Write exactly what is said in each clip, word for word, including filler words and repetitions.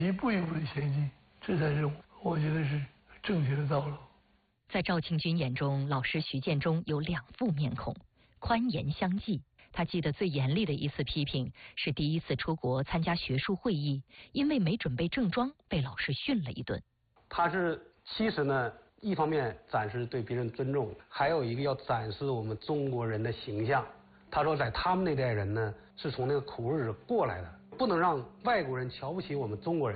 一步一步的前进，这才是我觉得是正确的道路。 在赵庆军眼中，老师徐建中有两副面孔，宽严相济。他记得最严厉的一次批评是第一次出国参加学术会议，因为没准备正装，被老师训了一顿。 他是其实呢，一方面展示对别人尊重，还有一个要展示我们中国人的形象。他说，在他们那代人呢，是从那个苦日子过来的，不能让外国人瞧不起我们中国人。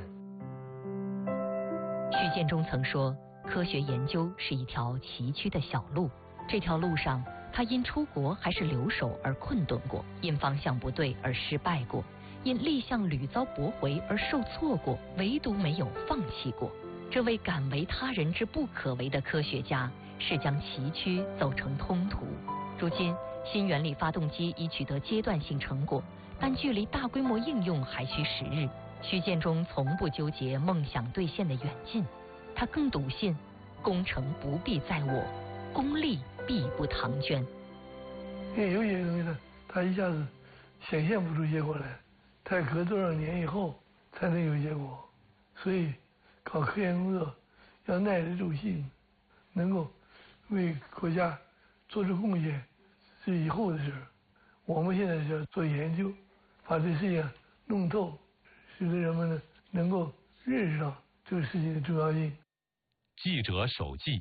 徐建中曾说，科学研究是一条崎岖的小路，这条路上他因出国还是留守而困顿过，因方向不对而失败过，因立项屡遭驳回而受挫过，唯独没有放弃过。这位敢为他人之不可为的科学家，是将崎岖走成通途。如今，新原理发动机已取得阶段性成果，但距离大规模应用还需时日。徐建中从不纠结梦想兑现的远近，他更笃信工程不必在我，功利必不唐捐。 因为有些东西呢，他一下子显现不出结果来，他要隔多少年以后才能有结果。所以搞科研工作要耐得住性，能够为国家做出贡献是以后的事。我们现在是要做研究，把这事情弄透，使得人们呢能够认识到这个事情的重要性。 记者手记。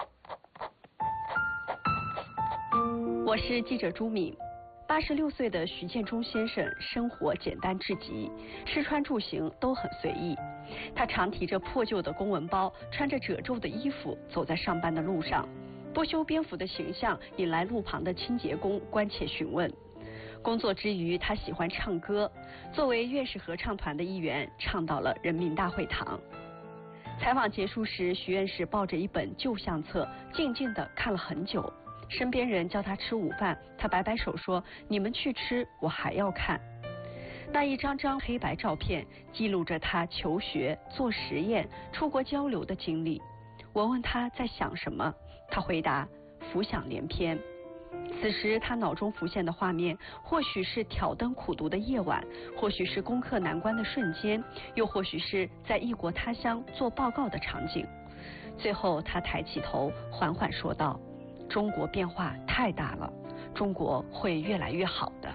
我是记者朱敏。八十六岁的徐建中先生生活简单至极，吃穿住行都很随意。他常提着破旧的公文包，穿着褶皱的衣服，走在上班的路上。不修边幅的形象引来路旁的清洁工关切询问。工作之余，他喜欢唱歌，作为院士合唱团的一员，唱到了人民大会堂。采访结束时，徐院士抱着一本旧相册，静静地看了很久。身边人叫他吃午饭，他摆摆手说：“你们去吃，我还要看。”那一张张黑白照片记录着他求学、做实验、出国交流的经历。我问他在想什么，他回答：“浮想联翩。”此时他脑中浮现的画面，或许是挑灯苦读的夜晚，或许是攻克难关的瞬间，又或许是在异国他乡做报告的场景。最后他抬起头，缓缓说道：“中国变化太大了，中国会越来越好的。”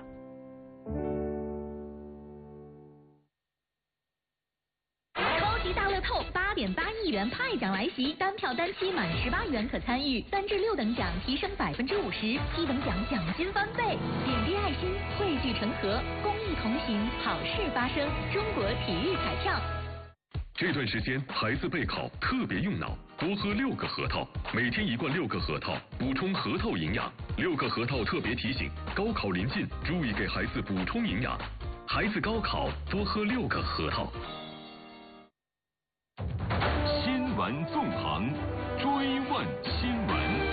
超级大乐透八点八亿元派奖来袭，单票单期满十八元可参与，三至六等奖提升百分之五十，七等奖奖金翻倍。点滴爱心，汇聚成河，公益同行，好事发生。中国体育彩票。 这段时间孩子备考特别用脑，多喝六个核桃，每天一罐六个核桃，补充核桃营养。六个核桃特别提醒：高考临近，注意给孩子补充营养。孩子高考多喝六个核桃。 新闻纵横，追问新闻。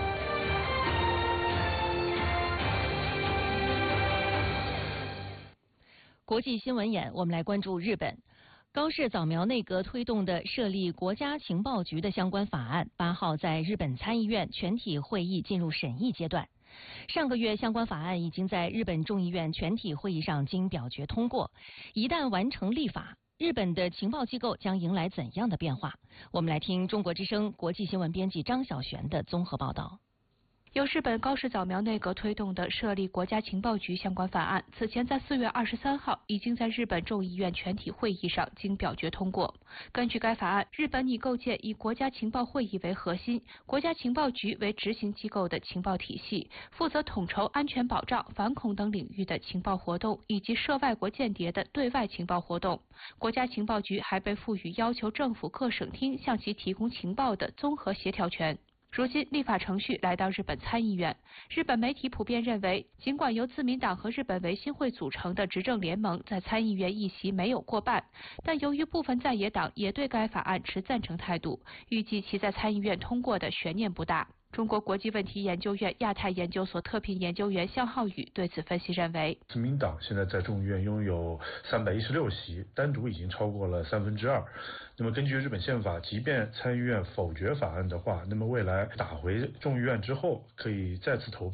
国际新闻眼，我们来关注日本。高市早苗内阁推动的设立国家情报局的相关法案，八号在日本参议院全体会议进入审议阶段。上个月，相关法案已经在日本众议院全体会议上经表决通过。一旦完成立法，日本的情报机构将迎来怎样的变化？我们来听中国之声国际新闻编辑张小璇的综合报道。 由日本高市早苗内阁推动的设立国家情报局相关法案，此前在四月二十三号已经在日本众议院全体会议上经表决通过。根据该法案，日本拟构建以国家情报会议为核心、国家情报局为执行机构的情报体系，负责统筹安全保障、反恐等领域的情报活动，以及涉外国间谍的对外情报活动。国家情报局还被赋予要求政府各省厅向其提供情报的综合协调权。如今立法程序来到日本参议院，日本媒体普遍认为，尽管由自民党和日本维新会组成的执政联盟在参议院议席没有过半，但由于部分在野党也对该法案持赞成态度，预计其在参议院通过的悬念不大。中国国际问题研究院亚太研究所特聘研究员向浩宇对此分析认为， 自民党现在在众议院拥有三百一十六席，单独已经超过了三分之二。那么根据日本宪法，即便参议院否决法案的话，那么未来打回众议院之后，可以再次投票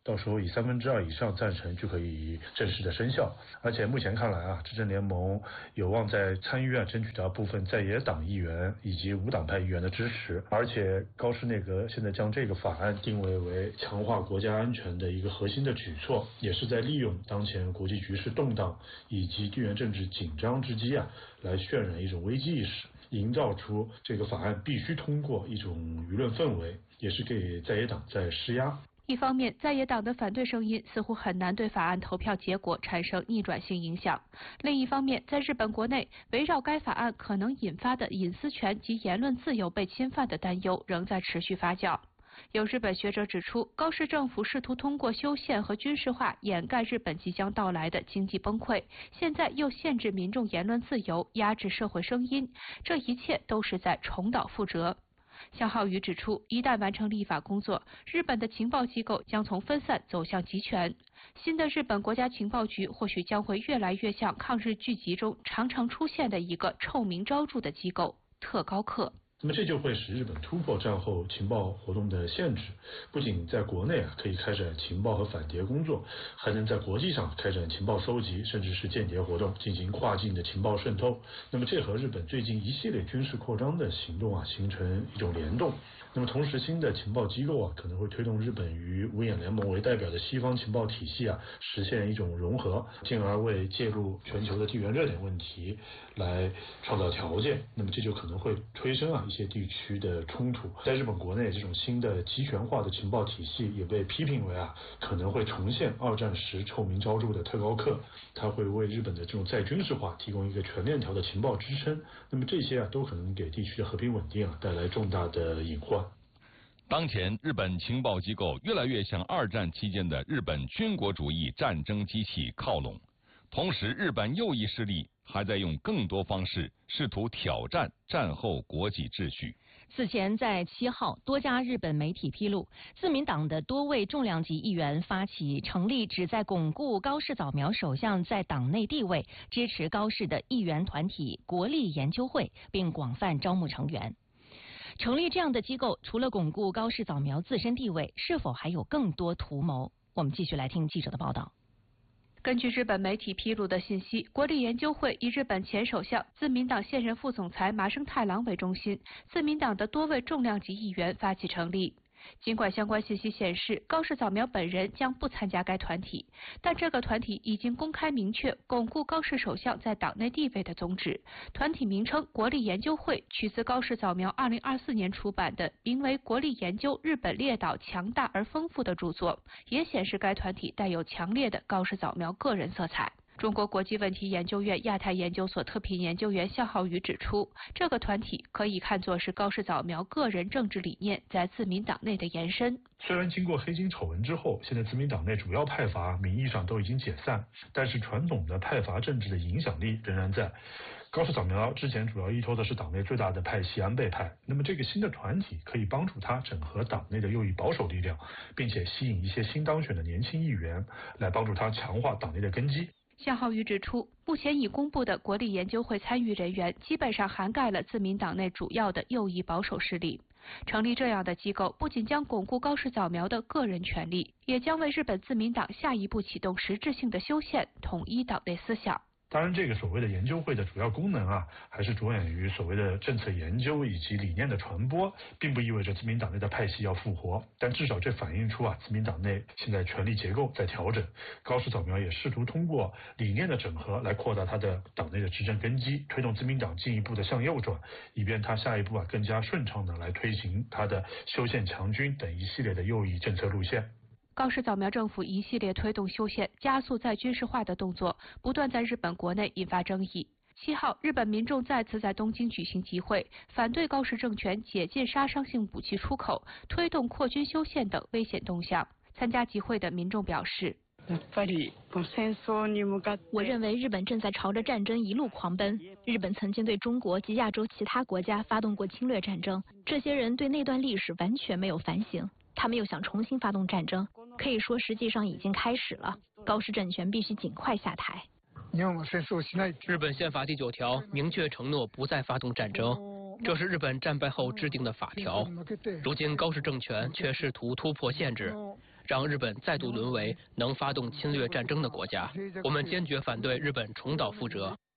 到时候以三分之二以上赞成就可以正式的生效。而且目前看来啊，执政联盟有望在参议院争取到部分在野党议员以及无党派议员的支持。而且高市内阁现在将这个法案定位为强化国家安全的一个核心的举措，也是在利用当前国际局势动荡以及地缘政治紧张之机啊，来渲染一种危机意识，营造出这个法案必须通过一种舆论氛围，也是给在野党在施压。 一方面，在野党的反对声音似乎很难对法案投票结果产生逆转性影响。另一方面，在日本国内，围绕该法案可能引发的隐私权及言论自由被侵犯的担忧仍在持续发酵。有日本学者指出，高市政府试图通过修宪和军事化掩盖日本即将到来的经济崩溃，现在又限制民众言论自由，压制社会声音，这一切都是在重蹈覆辙。向浩宇指出，一旦完成立法工作，日本的情报机构将从分散走向集权。新的日本国家情报局或许将会越来越像抗日剧集中常常出现的一个臭名昭著的机构——特高课。 那么这就会使日本突破战后情报活动的限制，不仅在国内啊可以开展情报和反谍工作，还能在国际上开展情报搜集，甚至是间谍活动，进行跨境的情报渗透。那么这和日本最近一系列军事扩张的行动啊形成一种联动。那么同时，新的情报机构啊可能会推动日本与五眼联盟为代表的西方情报体系啊实现一种融合，进而为介入全球的地缘热点问题来创造条件。那么这就可能会推升啊一些地区的冲突。在日本国内，这种新的集权化的情报体系也被批评为啊可能会重现二战时臭名昭著的特高课，它会为日本的这种再军事化提供一个全链条的情报支撑。那么这些啊都可能给地区的和平稳定啊带来重大的隐患。 当前，日本情报机构越来越向二战期间的日本军国主义战争机器靠拢，同时，日本右翼势力还在用更多方式试图挑战战后国际秩序。 此前在七号，多家日本媒体披露，自民党的多位重量级议员发起成立旨在巩固高市早苗首相在党内地位、支持高市的议员团体国立研究会，并广泛招募成员。成立这样的机构，除了巩固高市早苗自身地位，是否还有更多图谋？我们继续来听记者的报道。 根据日本媒体披露的信息，国立研究会以日本前首相、自民党现任副总裁麻生太郎为中心，自民党的多位重量级议员发起成立。尽管相关信息显示高市早苗本人将不参加该团体，但这个团体已经公开明确巩固高市首相在党内地位的宗旨。团体名称国立研究会取自高市早苗二零二四年出版的名为《国立研究日本列岛强大而丰富》的著作，也显示该团体带有强烈的高市早苗个人色彩。中国国际问题研究院亚太研究所特聘研究员向浩宇指出，这个团体可以看作是高市早苗个人政治理念在自民党内的延伸。 虽然经过黑金丑闻之后，现在自民党内主要派阀名义上都已经解散，但是传统的派阀政治的影响力仍然在。高市早苗之前主要依托的是党内最大的派系安倍派，那么这个新的团体可以帮助他整合党内的右翼保守力量，并且吸引一些新当选的年轻议员，来帮助他强化党内的根基。 向浩宇指出，目前已公布的国立研究会参与人员基本上涵盖了自民党内主要的右翼保守势力。成立这样的机构，不仅将巩固高市早苗的个人权利，也将为日本自民党下一步启动实质性的修宪，统一党内思想。 当然，这个所谓的研究会的主要功能啊，还是着眼于所谓的政策研究以及理念的传播，并不意味着自民党内的派系要复活。但至少这反映出啊，自民党内现在权力结构在调整。高市早苗也试图通过理念的整合来扩大他的党内的执政根基，推动自民党进一步的向右转，以便他下一步啊更加顺畅的来推行他的修宪强军等一系列的右翼政策路线。 高市早苗政府一系列推动修宪、加速再军事化的动作，不断在日本国内引发争议。七号，日本民众再次在东京举行集会，反对高市政权解禁杀伤性武器出口、推动扩军修宪等危险动向。参加集会的民众表示， 我认为日本正在朝着战争一路狂奔。日本曾经对中国及亚洲其他国家发动过侵略战争，这些人对那段历史完全没有反省，他们又想重新发动战争，可以说实际上已经开始了。高市政权必须尽快下台。 日本宪法第九条明确承诺不再发动战争，这是日本战败后制定的法条。如今高市政权却试图突破限制， 让日本再度沦为能发动侵略战争的国家。我们坚决反对日本重蹈覆辙。